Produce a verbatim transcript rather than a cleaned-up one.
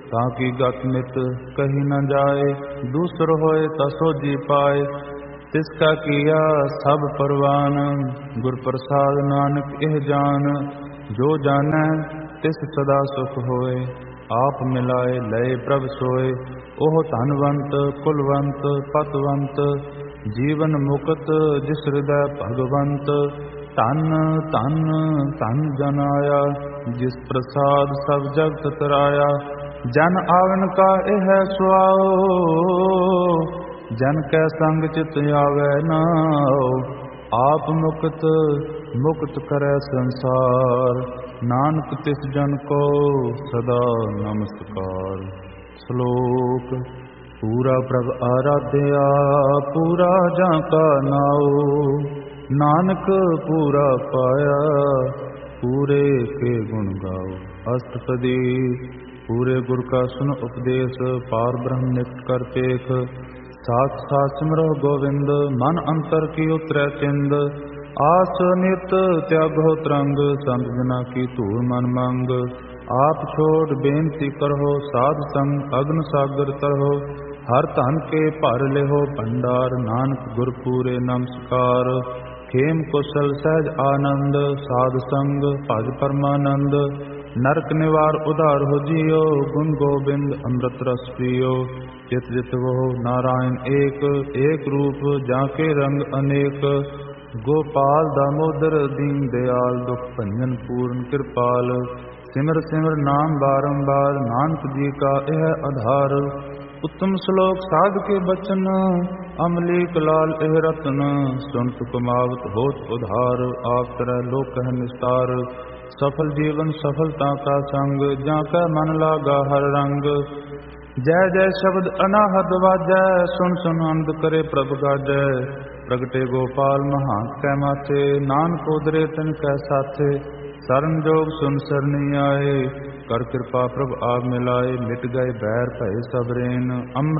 ताकि गत मित कही न जाए, दूसर होए ता सोजी पाए। तिसका किया सब परवान, गुर प्रसाद नानक एह जान। जो जानै तिस सदा सुख होए, आप मिलाए लय प्रभ सोए। ओह धनवंत कुलवंत पतवंत, जीवन मुक्त जिस हृदय भगवंत। धन धन धन जन आया, जिस प्रसाद सब जगत तराया। जन आवन का एह सुआओ, जन कै संग चित आवे नाओ। आप मुक्त मुक्त करे संसार, नानक तिस जन को सदा नमस्कार। श्लोक। पूरा प्रभ आराध्या, पूरा जाका नाओ। नानक पूरा पाया, पूरे के गुण गाओ। अष्टपदी। पूरे गुर का सुन उपदेश, पार ब्रह्म नित्य कर पेख। साथ साथ सिमरो गोविंद, मन अंतर की उतरै चिंद। आस नित त्यागो तरंग, संत जना की धूल मन मंग। आप छोड़ बेनती करहो, साध संग अग्न सागर तरहो। हर धन के भर लेहो भंडार, नानक गुर पूरे नमस्कार। खेम कुशल सहज आनंद, साध संग भज परमानंद। नरक निवार उधार हो जियो, गुण गोबिंद अमृत रस पियो। चित जित वो नारायण एक, एक रूप जाके रंग अनेक। गोपाल दामोदर दीन दयाल, दुख भंजन पूर्ण कृपाल। सिमर सिमर नाम बारंबार, नानक जी का यह आधार। उत्तम श्लोक साध के बचन, अमलीक लाल एह रतन। सुनत कुमावत होत उधार, आप तरह लोक कह निस्तार। सफल जीवन सफलता का संग, जाका मन लागा हर रंग। जय जय शब्द अनाहद वाजै, सुन सुन आनंद करे प्रभ गाजै। प्रगटे गोपाल महांत कै माथे, नानक उदरे तिन कै साथे। सरन जोग सुन सरनी आए, कर कृपा प्रभ आप मिलाए। मिट गए बैर भय सब रेन, अमृत